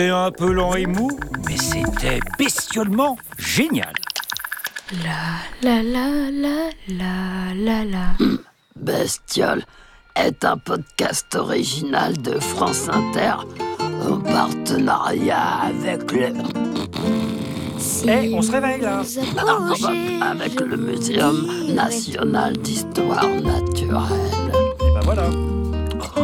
Et un peu lent et mou, mais c'était bestiolement génial. La la la la la la la. Bestiole est un podcast original de France Inter en partenariat avec le... On se réveille là. avec le Muséum national d'histoire naturelle. Et ben voilà.